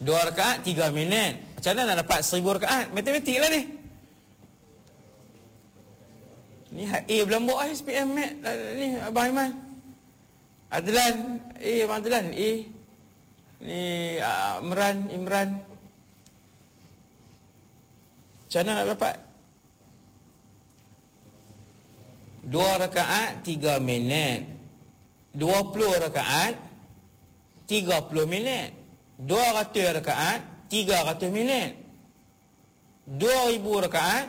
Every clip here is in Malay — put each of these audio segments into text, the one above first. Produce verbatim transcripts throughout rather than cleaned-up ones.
Dua rakaat, tiga minit. Macam mana nak dapat seribu rakaat? Matematik lah ni. Ni A Belambok lah S P M Mat. Ni Abang Aiman. Adlan. A, Abang Adlan. A. Ni uh, Imran. Imran. Macam mana nak dapat? Dua rakaat, tiga minit. Dua puluh rakaat, tiga puluh minit. Dua ratus rakaat, tiga ratus minit. Dua ribu rakaat,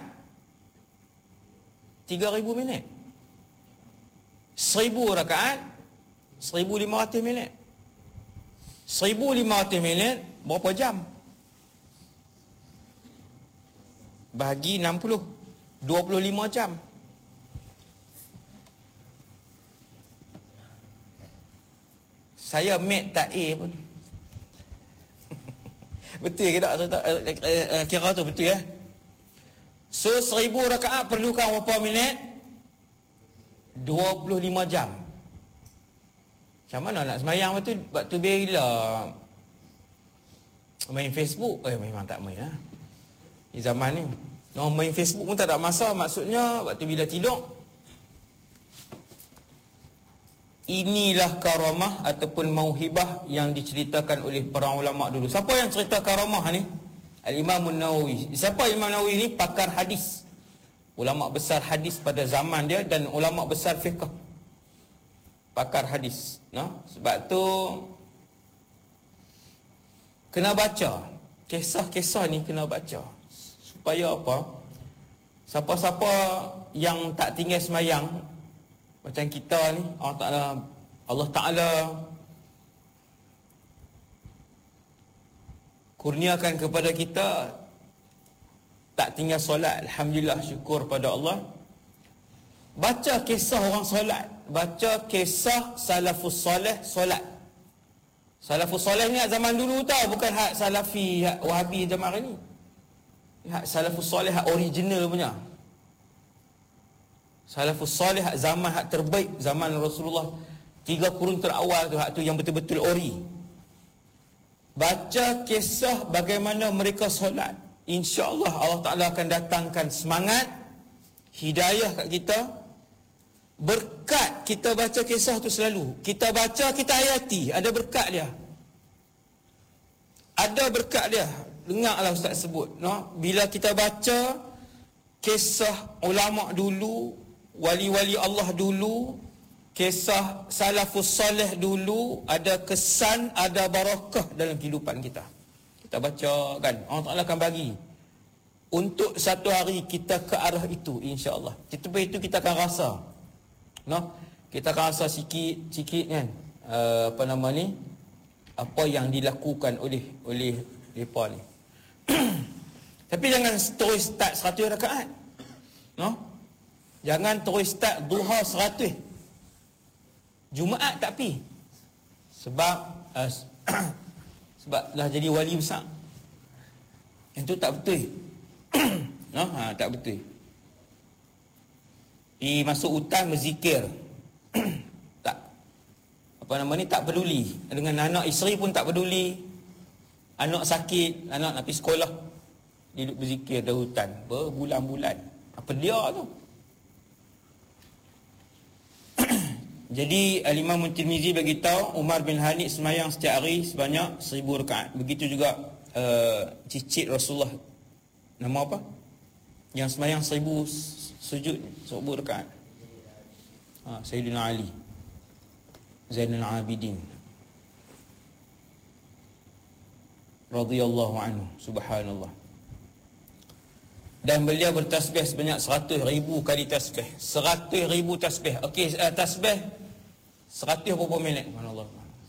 tiga ribu minit. Seribu rakaat, seribu lima ratus minit. Seribu lima ratus minit, berapa jam? Bahagi enam puluh, dua puluh lima jam. Saya mat tak A pun. Betul ke tak? Kira tu betul ya? So, seribu rakaat perlukan berapa minit? Dua puluh lima jam. Macam mana nak semayang waktu, waktu bila main Facebook? Eh, memang tak main lah. Di zaman ni. No, main Facebook pun tak ada masa. Maksudnya, waktu bila tidur. Inilah karamah ataupun mauhibah yang diceritakan oleh para ulama dulu. Siapa yang cerita karamah ni? Al-Imam An-Nawawi. Siapa Imam Nawawi ni? Pakar hadis. Ulama besar hadis pada zaman dia dan ulama besar fiqh. Pakar hadis. No? Sebab tu kena baca. Kisah-kisah ni kena baca. Supaya apa? Siapa-siapa yang tak tinggal semayang macam kita ni, Allah Ta'ala Allah Ta'ala kurniakan kepada kita tak tinggal solat, alhamdulillah, syukur pada Allah. Baca kisah orang solat, baca kisah salafus soleh solat. Salafus soleh ni hak zaman dulu tau, bukan hak salafi, hak wahabi zaman hari ni. Hak salafus soleh, hak original punya. Salafus soleh hak zaman hak terbaik, zaman Rasulullah. Tiga kurun terawal tu, hak tu yang betul-betul ori. Baca kisah bagaimana mereka solat. InsyaAllah Allah Ta'ala akan datangkan semangat, hidayah kat kita. Berkat kita baca kisah tu selalu. Kita baca, kita hayati, ada berkat dia. Ada berkat dia. Dengarlah Ustaz sebut, no? Bila kita baca kisah ulama dulu, wali-wali Allah dulu, kisah salafus salih dulu, ada kesan, ada barakah dalam kehidupan kita. Kita baca kan, Allah Ta'ala akan bagi untuk satu hari kita ke arah itu, insya-Allah. Itu itu kita akan rasa, no? Kita akan rasa sikit-sikit kan, uh, apa nama ni, apa yang dilakukan oleh oleh mereka ni. Tapi jangan terus start seratus rakaat, no? Jangan terus start duha seratus. Jumaat tak pi. Sebab uh, sebab dah jadi wali besar. Yang tu tak betul. No, ha, tak betul. Pi masuk hutan berzikir. Tak. Apa nama ni, tak peduli. Dengan anak isteri pun tak peduli. Anak sakit, anak nak pergi sekolah, dia duduk berzikir di hutan berbulan-bulan. Apa dia tu? Jadi Al-Imam Tirmizi bagi tahu Umar bin Hanif semayang setiap hari sebanyak seribu rakaat. Begitu juga uh, cicit Rasulullah, nama apa? Yang semayang seribu sujud, seribu rakaat. Ha, Sayyidina Ali Zainul Abidin radhiyallahu anhu, subhanallah. Dan beliau bertasbih sebanyak seratus ribu kali tasbih. Seratus ribu tasbih. Okey, uh, tasbih seratus berapa minit? Subhanallah.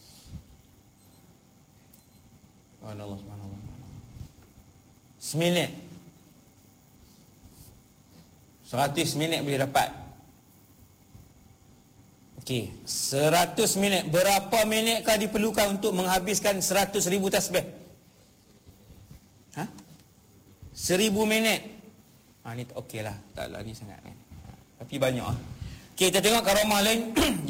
Subhanallah, subhanallah. Seminit. Seratus minit boleh dapat. Okey, seratus minit. Berapa minitkah diperlukan untuk menghabiskan seratus ribu tasbih? Ha? Seribu minit. Ha, ni okey lah. Taklah ni sangat ni. Tapi banyak. Okey, kita tengok karamah lain.